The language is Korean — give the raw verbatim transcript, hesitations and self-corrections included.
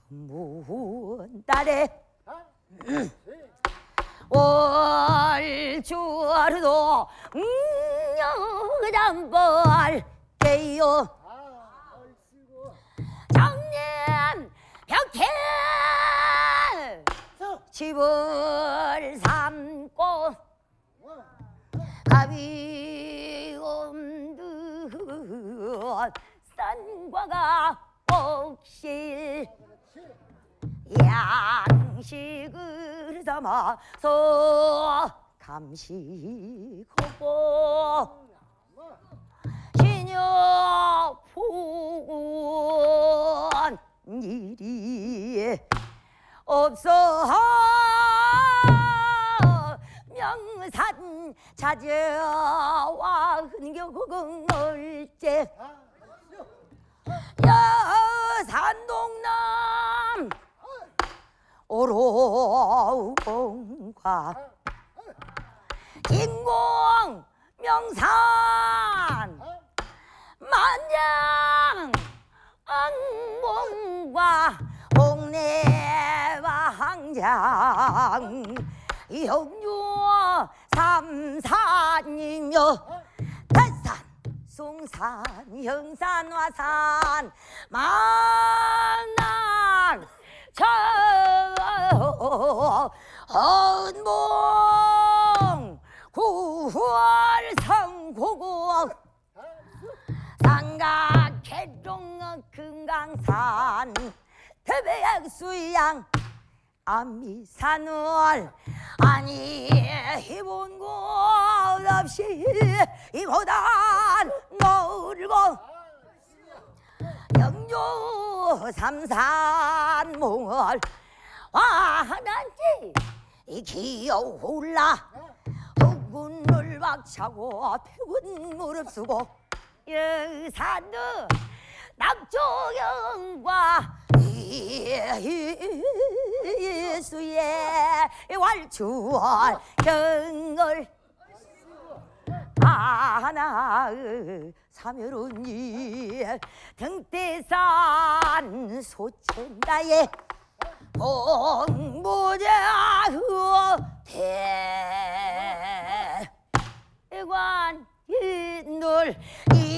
문달에 월주도 응영담벌게요 정님 벽해 집을 삼고 가비 없는 산과가 옥실 양식을 담아서 감식하고 신여 보건 일이 없어 명산 찾아와 흔경을째 여산동남 오로공과 인공 명산 만양 ang봉과 홍내와 항장 영유 삼산이며 달산 송산 형산 화산 만남 천봉 구월성고고 삼각해종 금강산 태백수양 안미산을 아니 해본 곳 없이 이보단 멀고 영주 삼산몽을 와하는지 이 기어올라 흑군을 박차고 백운 무릎 쓰고 여산도 낙조경과 예수의 wal추월 경을 하나 사면언니 등대산 소천다에 공모자 대관 인들